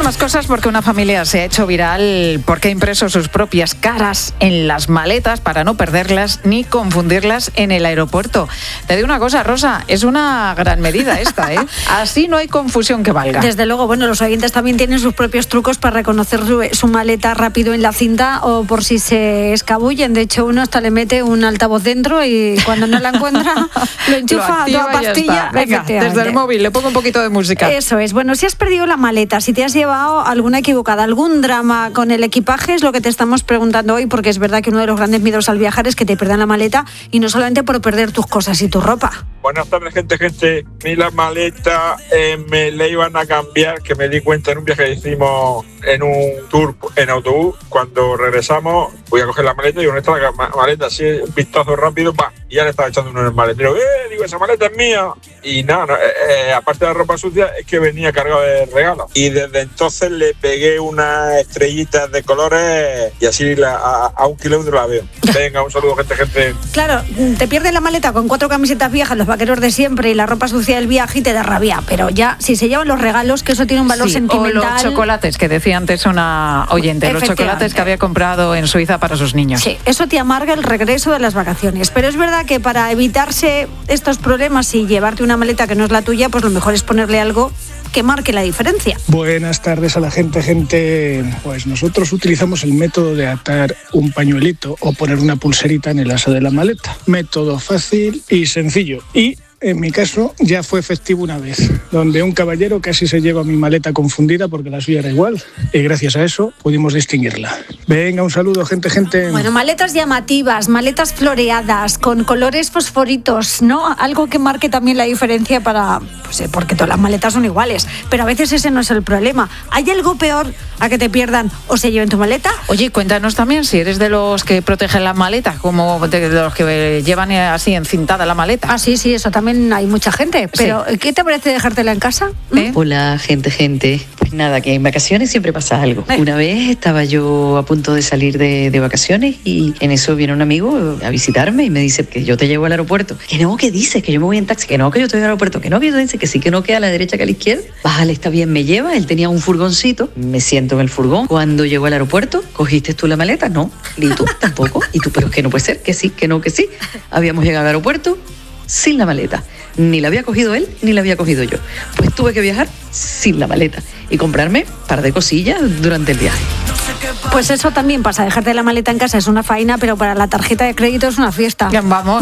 más cosas porque una familia se ha hecho viral porque ha impreso sus propias caras en las maletas para no perderlas ni confundirlas en el aeropuerto. Te digo una cosa, Rosa, es una gran medida esta, ¿eh? Así no hay confusión que valga. Desde luego, bueno, los oyentes también tienen sus propios trucos para reconocer su maleta rápido en la cinta o por si se escabullen. De hecho, uno hasta le mete un altavoz dentro y cuando no la encuentra lo enchufa a toda pastilla. Venga, desde el móvil le pongo un poquito de música. Eso es. Bueno, si has perdido la maleta, si te has llevado alguna equivocada, algún drama con el equipaje, es lo que te estamos preguntando hoy, porque es verdad que uno de los grandes miedos al viajar es que te pierdan la maleta, y no solamente por perder tus cosas y tu ropa. Buenas tardes, gente. Ni la maleta me la iban a cambiar, que me di cuenta en un viaje que hicimos en un tour en autobús. Cuando regresamos, voy a coger la maleta y digo, ¿dónde está la maleta? Así, un vistazo rápido, y ya le estaba echando uno en el maletero. Digo, esa maleta es mía. Y nada, aparte de la ropa sucia, es que venía cargado de regalos. Y desde entonces le pegué unas estrellitas de colores y así a 1 kilómetro la veo. Venga, un saludo, gente. Claro, te pierdes la maleta con 4 camisetas viejas, los vaqueros de siempre y la ropa sucia del viaje y te da rabia. Pero ya, si se llevan los regalos, que eso tiene un valor sentimental. O los chocolates, que decía antes una oyente, los chocolates que había comprado en Suiza para sus niños. Sí, eso te amarga el regreso de las vacaciones. Pero es verdad que para evitarse estos problemas y llevarte una maleta que no es la tuya, pues lo mejor es ponerle algo que marque la diferencia. Buenas tardes a la gente. Pues nosotros utilizamos el método de atar un pañuelito o poner una pulserita en el asa de la maleta. Método fácil y sencillo. Y en mi caso ya fue efectivo una vez, donde un caballero casi se lleva mi maleta confundida porque la suya era igual, y gracias a eso pudimos distinguirla. Venga, un saludo, gente. Bueno, maletas llamativas, maletas floreadas, con colores fosforitos, ¿no? Algo que marque también la diferencia para... Pues porque todas las maletas son iguales, pero a veces ese no es el problema. ¿Hay algo peor a que te pierdan o se lleven tu maleta? Oye, cuéntanos también si eres de los que protegen la maleta, como de los que llevan así encintada la maleta. Ah, sí, eso también hay mucha gente, pero sí. ¿Qué te parece dejártela en casa? Hola, gente. Pues nada, que en vacaciones siempre pasa algo. Una vez estaba yo a punto de salir de vacaciones y en eso viene un amigo a visitarme y me dice que yo te llevo al aeropuerto. Que no, ¿qué dices? Que yo me voy en taxi. Que no, que yo estoy al aeropuerto. Que no, que yo dice que sí, que no, que a la derecha, que a la izquierda. Vale, está bien, me lleva. Él tenía un furgoncito. Me siento en el furgón. Cuando llego al aeropuerto, ¿cogiste tú la maleta? No. ¿Y tú? Tampoco. ¿Y tú? Pero es que no puede ser. Que sí, que no, que sí. Habíamos llegado al aeropuerto sin la maleta. Ni la había cogido él, ni la había cogido yo. Pues tuve que viajar sin la maleta y comprarme un par de cosillas durante el viaje. Pues eso también pasa, dejarte la maleta en casa es una faena, pero para la tarjeta de crédito es una fiesta. Vamos,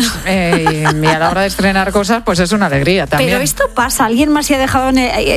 y a la hora de estrenar cosas, pues es una alegría también. Pero esto pasa, ¿alguien más se ha dejado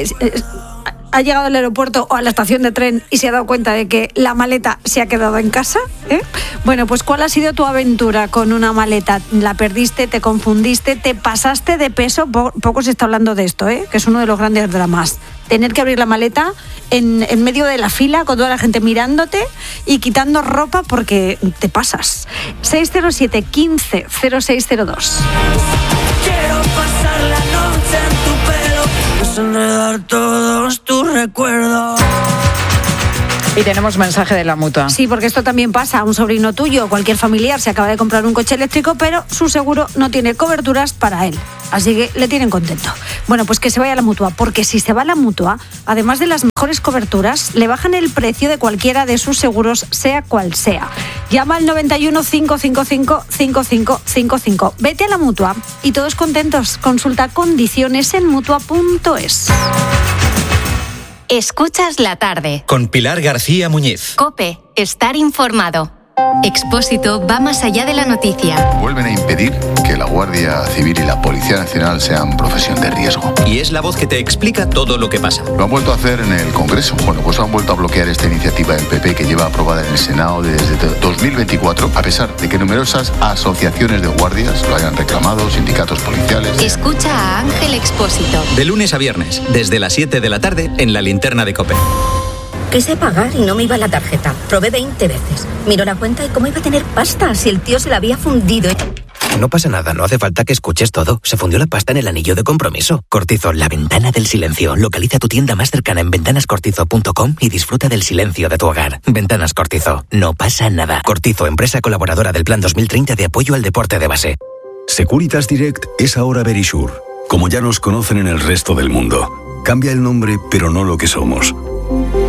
ha llegado al aeropuerto o a la estación de tren y se ha dado cuenta de que la maleta se ha quedado en casa? Bueno, pues ¿cuál ha sido tu aventura con una maleta? ¿La perdiste, te confundiste, te pasaste de peso? Poco se está hablando de esto, que es uno de los grandes dramas. Tener que abrir la maleta en medio de la fila con toda la gente mirándote y quitando ropa porque te pasas. 607 15 0602. Quiero pasar la noche en tu pelo, desenredar todos tus recuerdos. Y tenemos mensaje de la Mutua. Sí, porque esto también pasa. Un sobrino tuyo o cualquier familiar se acaba de comprar un coche eléctrico, pero su seguro no tiene coberturas para él. Así que le tienen contento. Bueno, pues que se vaya a la Mutua, porque si se va a la Mutua, además de las mejores coberturas, le bajan el precio de cualquiera de sus seguros, sea cual sea. Llama al 91 555 5555. Vete a la Mutua y todos contentos. Consulta condiciones en mutua.es. Escuchas la tarde. Con Pilar García Muñiz. COPE. Estar informado. Expósito va más allá de la noticia. Vuelven a impedir que la Guardia Civil y la Policía Nacional sean profesión de riesgo. Y es la voz que te explica todo lo que pasa. Lo han vuelto a hacer en el Congreso. Bueno, pues han vuelto a bloquear esta iniciativa del PP que lleva aprobada en el Senado desde 2024, a pesar de que numerosas asociaciones de guardias lo hayan reclamado, sindicatos policiales. Escucha a Ángel Expósito. De lunes a viernes, desde las 7 de la tarde, en la linterna de COPE. Quise pagar y no me iba la tarjeta. Probé 20 veces. Miró la cuenta y cómo iba a tener pasta si el tío se la había fundido. No pasa nada, no hace falta que escuches todo. Se fundió la pasta en el anillo de compromiso. Cortizo, la ventana del silencio. Localiza tu tienda más cercana en ventanascortizo.com y disfruta del silencio de tu hogar. Ventanas Cortizo, no pasa nada. Cortizo, empresa colaboradora del Plan 2030 de apoyo al deporte de base. Securitas Direct es ahora Verisure, como ya nos conocen en el resto del mundo. Cambia el nombre, pero no lo que somos. Porque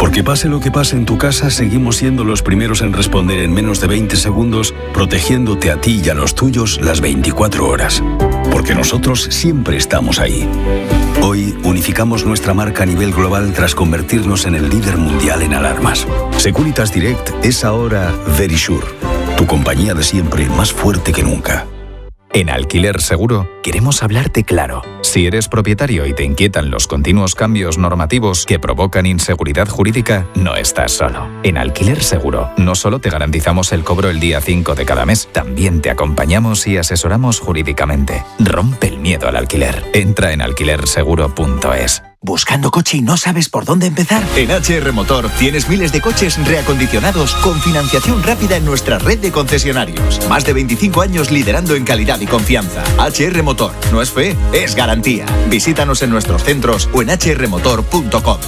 Porque pase lo que pase en tu casa, seguimos siendo los primeros en responder en menos de 20 segundos, protegiéndote a ti y a los tuyos las 24 horas. Porque nosotros siempre estamos ahí. Hoy unificamos nuestra marca a nivel global tras convertirnos en el líder mundial en alarmas. Securitas Direct es ahora Verisure, tu compañía de siempre más fuerte que nunca. En Alquiler Seguro queremos hablarte claro. Si eres propietario y te inquietan los continuos cambios normativos que provocan inseguridad jurídica, no estás solo. En Alquiler Seguro no solo te garantizamos el cobro el día 5 de cada mes, también te acompañamos y asesoramos jurídicamente. Rompe el miedo al alquiler. Entra en alquilerseguro.es. ¿Buscando coche y no sabes por dónde empezar? En HR Motor tienes miles de coches reacondicionados con financiación rápida en nuestra red de concesionarios. Más de 25 años liderando en calidad y confianza. HR Motor. No es fe, es garantía. Visítanos en nuestros centros o en hrmotor.com.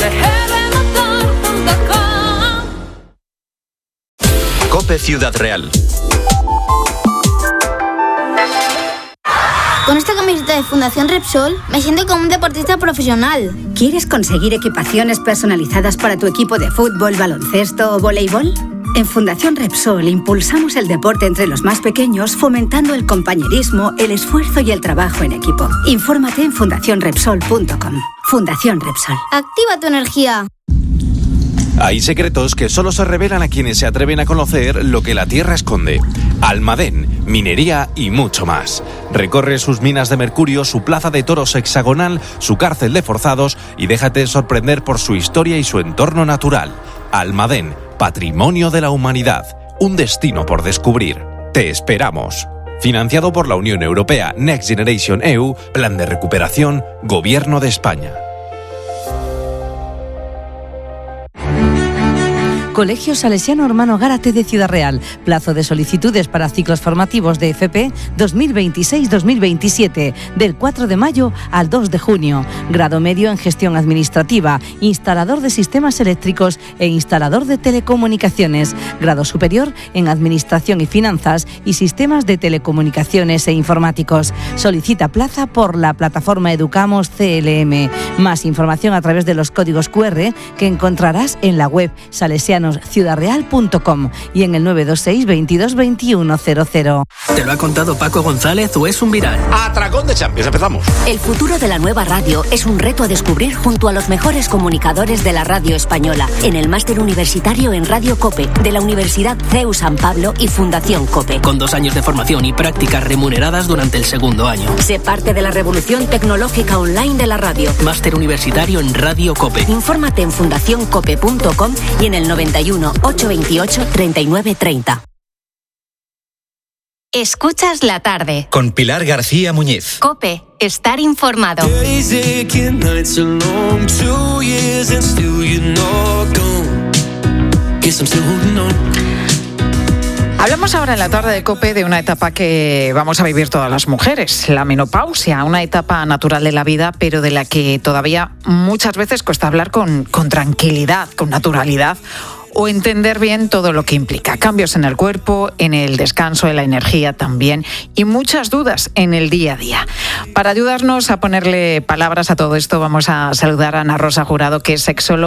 COPE Ciudad Real. Con esta camiseta de Fundación Repsol me siento como un deportista profesional. ¿Quieres conseguir equipaciones personalizadas para tu equipo de fútbol, baloncesto o voleibol? En Fundación Repsol impulsamos el deporte entre los más pequeños, fomentando el compañerismo, el esfuerzo y el trabajo en equipo. Infórmate en fundacionrepsol.com. Fundación Repsol. Activa tu energía. Hay secretos que solo se revelan a quienes se atreven a conocer lo que la tierra esconde. Almadén, minería y mucho más. Recorre sus minas de mercurio, su plaza de toros hexagonal, su cárcel de forzados y déjate sorprender por su historia y su entorno natural. Almadén, patrimonio de la humanidad. Un destino por descubrir. Te esperamos. Financiado por la Unión Europea, Next Generation EU, Plan de Recuperación, Gobierno de España. Colegio Salesiano Hermano Gárate de Ciudad Real. Plazo de solicitudes para ciclos formativos de FP 2026-2027, del 4 de mayo al 2 de junio. Grado medio en gestión administrativa, instalador de sistemas eléctricos e instalador de telecomunicaciones. Grado superior en administración y finanzas y sistemas de telecomunicaciones e informáticos. Solicita plaza por la plataforma Educamos CLM. Más información a través de los códigos QR que encontrarás en la web salesianosciudadreal.com y en el 926 22 21 00. ¿Te lo ha contado Paco González o es un viral? Atracón de Champions, empezamos. El futuro de la nueva radio es un reto a descubrir junto a los mejores comunicadores de la radio española en el máster universitario en Radio COPE de la Universidad CEU San Pablo y Fundación COPE. Con 2 años de formación y prácticas remuneradas durante el segundo año. Sé parte de la revolución tecnológica online de la radio. Máster universitario en Radio COPE. Infórmate en fundacioncope.com y en el 91 828 39 30. Escuchas la tarde. Con Pilar García Muñiz. COPE. Estar informado. Hablamos ahora en la tarde de COPE de una etapa que vamos a vivir todas las mujeres, la menopausia, una etapa natural de la vida, pero de la que todavía muchas veces cuesta hablar con tranquilidad, con naturalidad, o entender bien todo lo que implica. Cambios en el cuerpo, en el descanso, en la energía también, y muchas dudas en el día a día. Para ayudarnos a ponerle palabras a todo esto, vamos a saludar a Ana Rosa Jurado, que es sexóloga